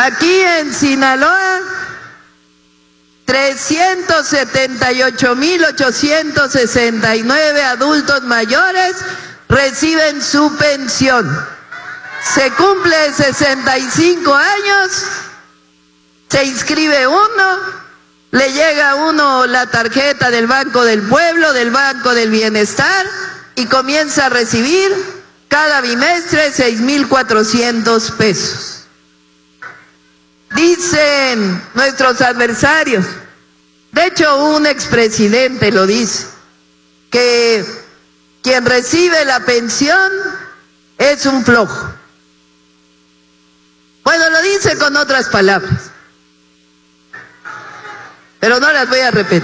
Aquí en Sinaloa, 378.869 adultos mayores reciben su pensión. Se cumple 65 años, se inscribe uno, le llega a uno la tarjeta del Banco del Pueblo, del Banco del Bienestar, y comienza a recibir cada bimestre 6.400 pesos. Dicen nuestros adversarios, de hecho un expresidente lo dice, que quien recibe la pensión es un flojo. Bueno, lo dice con otras palabras, pero no las voy a repetir.